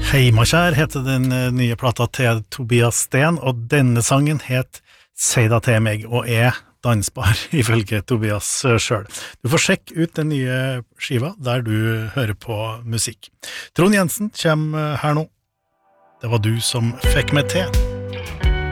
Heimakjær heter den nye plata til Tobias Sten, og denne sangen het «Si da til meg», og dansbar, ifølge Tobias selv. Du får sjekke ut den nye skiva der du hører på musikk. Trond Jensen kommer her nå. Det var du som fikk meg til.